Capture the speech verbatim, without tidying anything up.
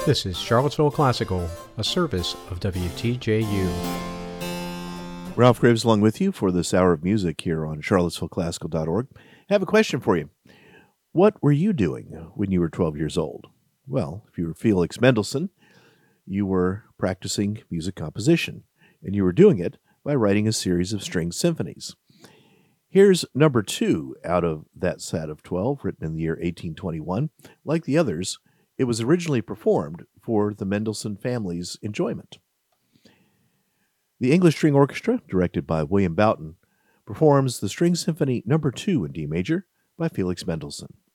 This is Charlottesville Classical, a service of W T J U. Ralph Graves along with you for this hour of music here on charlottesville classical dot org. I have a question for you. What were you doing when you were twelve years old? Well, if you were Felix Mendelssohn, you were practicing music composition, and you were doing it by writing a series of string symphonies. Here's number two out of that set of twelve, written in the year eighteen twenty-one. Like the others, it was originally performed for the Mendelssohn family's enjoyment. The English String Orchestra, directed by William Boughton, performs the String Symphony number two in D major by Felix Mendelssohn.